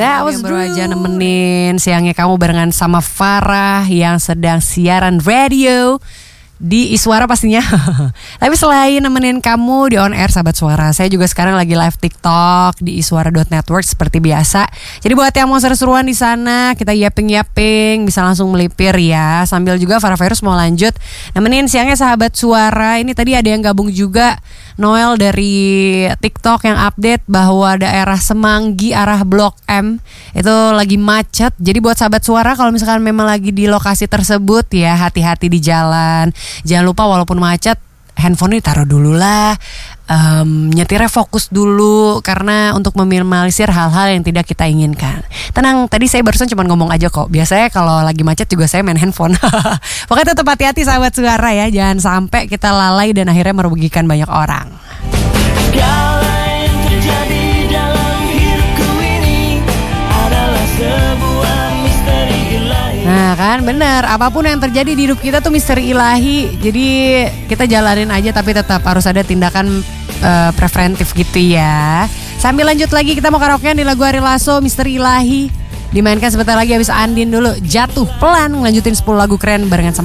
That was baru aja nemenin siangnya kamu barengan sama Farah yang sedang siaran radio di Iswara pastinya. Tapi selain nemenin kamu di on air sahabat suara, saya juga sekarang lagi live TikTok di iswara.network seperti biasa. Jadi buat yang mau seru-seruan di sana, kita yaping bisa langsung melipir ya. Sambil juga Farah Virus mau lanjut nemenin siangnya sahabat suara. Ini tadi ada yang gabung juga, Noel dari TikTok yang update bahwa daerah Semanggi arah Blok M itu lagi macet. Jadi buat sahabat suara kalau misalkan memang lagi di lokasi tersebut ya, hati-hati di jalan. Jangan lupa walaupun macet, handphone ditaruh dulu lah, nyetirnya fokus dulu karena untuk meminimalisir hal-hal yang tidak kita inginkan. Tenang, tadi saya barusan cuma ngomong aja kok. Biasanya kalau lagi macet juga saya main handphone. Pokoknya tetap hati-hati sahabat suara ya, jangan sampai kita lalai dan akhirnya merugikan banyak orang. Segala yang terjadi dalam hidupku ini adalah sebuah misteri ilahi. Nah kan bener, apapun yang terjadi di hidup kita tuh misteri ilahi. Jadi kita jalanin aja tapi tetap harus ada tindakan preventif gitu ya. Sambil lanjut lagi kita mau karaokean di lagu Ari Lasso, Misteri Ilahi. Dimainkan sebentar lagi habis Andin dulu. Jatuh pelan, ngelanjutin 10 lagu keren barengan sama